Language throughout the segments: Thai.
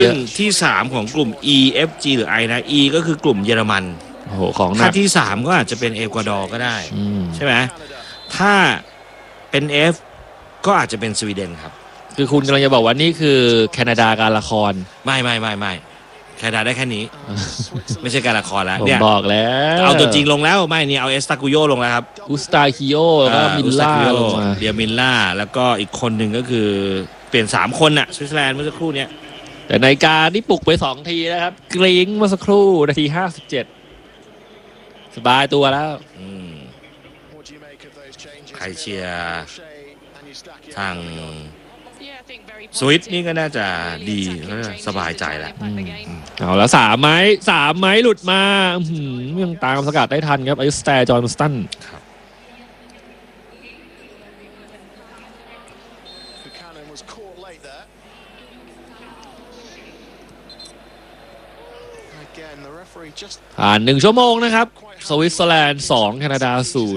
ซึ่งที่3ของกลุ่ม E F G หรือ I นะ E ก็คือกลุ่มเยอรมันโอ้โหของหนัถ้าก ที่3ก็อาจจะเป็นเอกวาดอร์ก็ได้ใช่ไหมถ้าเป็น F ก็อาจจะเป็นสวีเดนครับคือคุณกำลังจะบอกว่านี่คือแคนาดาการละครไม่แคนาดาได้แค่นี้ ไม่ใช่การละครแล้วผมเนี่ยบอกแล้วเอาตัวจริงลงแล้วไม่นี่เอาเอสตาคุโยลงแล้วครับอุสตาคิโอแล้วก็มิลล่าลงมาเดียมิลล่าแล้วก็อีกคนหนึ่งก็คือเปลี่ยน3คนน่ะสวิตเซอร์แลนด์เมื่อสักครู่เนี้ยแต่ในการที่ปลุกไป2ทีนะครับกริ้งเมื่อสักครู่นาที57สบายตัวแล้วใครเชียร์ทางสวิตนี่ก็น่าจะดีสบายใจแหละเอาแล้ว3 ไม้หลุดมายังตามสกัดได้ทันครับไอสแตร์จอห์นสตันผ่าน1 ชั่วโมงนะครับสวิตเซอร์แลนด์2แคนาดา0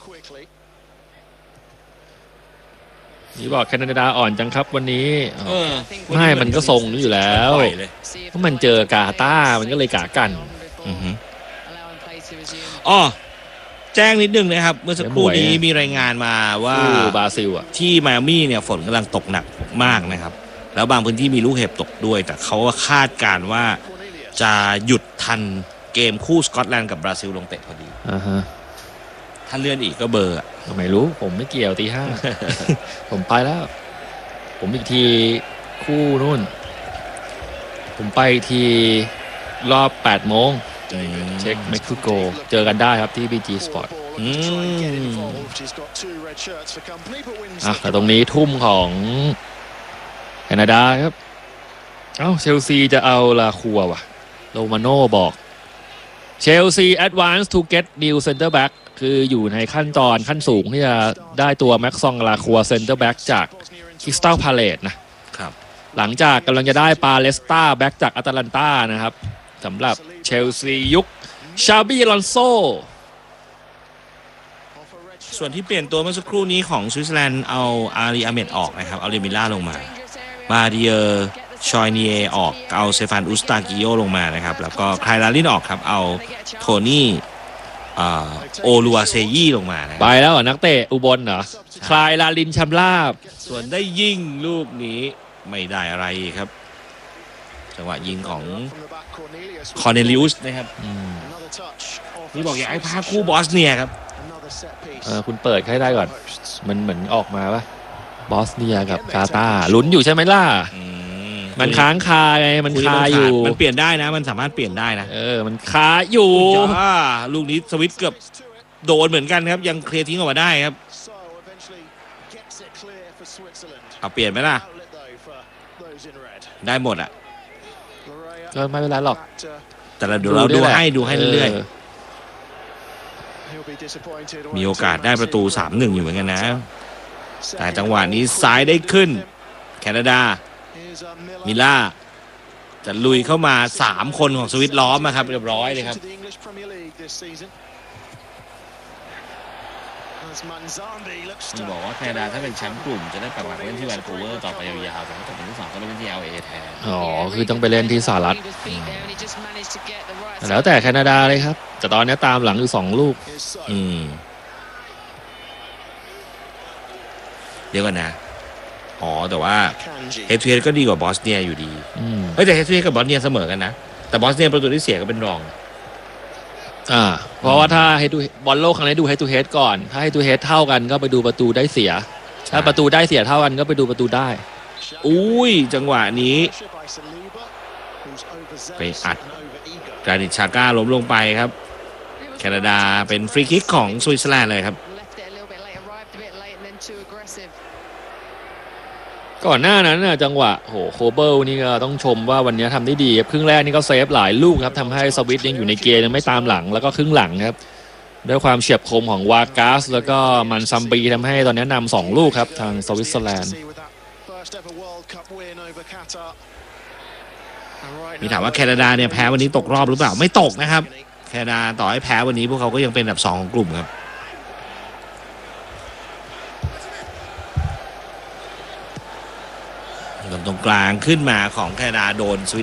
นี่บอกแคนาดาอ่อนจังครับวันนี้ไม่มันก็ทรงนี้อยู่แล้วเพราะมันเจอกาตาร์มันก็เลยกากันอ๋อแจ้งนิดนึงนะครับเมื่อสักครู่นี้มีรายงานมาว่าบราซิลที่ไมอามี่เนี่ยฝนกำลังตกหนักมากนะครับแล้วบางพื้นที่มีลูกเห็บตกด้วยแต่เขาคาดการว่าจะหยุดทันเกมคู่สกอตแลนด์กับบราซิลลงเตะพอดีถ้าเลื่อนอีกก็เบอร์ไม่รู้ผมไม่เกี่ยวตี 5 ผมไปแล้วผมอีกทีคู่นู่นผมไปอีกทีรอบ8 โมงเช็คเม็กซิโกเจอกันได้ครับที่ BG Sport แต่ตรงนี้ทุ่มของแคนาดาครับเชลซีจะเอาลาคัวว่ะโรมาโน่บอกเชลซี advance to get new center back คืออยู่ในขั้นตอนขั้นสูงที่จะได้ตัวแม็กซองลาคัวเซนเตอร์แบ็กจากคริสตัลพาเลตนะครับหลังจากกำลังจะได้ปาเลสตาแบ็กจากอาตาลันตานะครับสำหรับเชลซียุคชาบีลอนโซส่วนที่เปลี่ยนตัวเมื่อสักครู่นี้ของสวิตเซอร์แลนด์เอาอารีอาเมดออกนะครับเอาเดมิล่าลงมาเดียชอยเนียออกเอาเซฟานอุสตากิโยลงมานะครับแล้วก็คลายลาลินออกครับเอาโทนี่โอลูอาเซยี่ลงมาไปแล้วนักเตะอุบลเหรอคลายลาลินชำลาบส่วนได้ยิงลูกนี้ไม่ได้อะไรครับจังหวะยิงของคอร์เนลิอุสนะครับนี่บอกอยากให้พาคู่บอสเนียครับคุณเปิดให้ได้ก่อนมันเหมือนออกมาปะบอสเนียกับกาตาร์ลุ้นอยู่ใช่ไหมล่ะมันค้างคาไงมันคาอยู่มันเปลี่ยนได้นะมันสามารถเปลี่ยนได้นะมันคาอยู่ลูกนี้สวิตเกือบโดนเหมือนกันครับยังเคลียร์ทิ้งออกมาได้ครับเอาเปลี่ยนไหมล่ะได้หมดอ่ะก็ไม่เป็นไรหรอกแต่เราดูให้เรื่อยๆมีโอกาสได้ประตู 3-1 อยู่เหมือนกันนะแต่จังหวะนี้ซ้ายได้ขึ้นแคนาดามิล่าจะลุยเข้ามา3 คนของสวิตล้อมนะครับเรียบร้อยเลยครับที่บอกว่าแคนาดาถ้าเป็นแชมป์กลุ่มจะได้ปักหลักเล่นที่แวนคูเวอร์ต่อไปยาวๆแต่ถ้าเป็นที่2ก็เล่นที่ LA แทนคือต้องไปเล่นที่สหรัฐแล้วแต่แคนาดาเลยครับแต่ตอนนี้ตามหลังอยู่2 ลูกเดี๋ยวก่อนนะแต่ว่าเฮดทูเฮดก็ดีกว่าบอสเนียอยู่ดีแต่เฮดทูเฮดกับบอสเนียเสมอกันนะแต่บอสเนียประตูที่เสียก็เป็นรองเพราะว่าถ้าให้ดูบอลโลกครั้งนี้ดูเฮดทูเฮดก่อนถ้าเฮดทูเฮดเท่ากันก็ไปดูประตูได้เสียถ้าประตูได้เสียเท่ากันก็ไปดูประตูได้จังหวะนี้ไปอัดกรานิชชาก้าล้มลงไปครับแคนาดาเป็นฟรีคิกของสวิตเซอร์แลนด์เลยครับก่อนหน้านั้นจังหวะโคเบิลนี่ก็ต้องชมว่าวันนี้ทำได้ดีครึ่งแรกนี่ก็เซฟหลายลูกครับทำให้สวิตยังอยู่ในเกมยังไม่ตามหลังแล้วก็ครึ่งหลังครับด้วยความเฉียบคมของวากาสแล้วก็มันซัมบีทำให้ตอนนี้นำ2 ลูกครับทางสวิตเซอร์แลนด์มีถามว่าแคนาดาเนี่ยแพ้วันนี้ตกรอบหรือเปล่าไม่ตกนะครับแคนาดาต่อให้แพ้วันนี้พวกเขาก็ยังเป็นอันดับ2ของกลุ่มครับตรงกลางขึ้นมาของแคนาดาโดนสวิต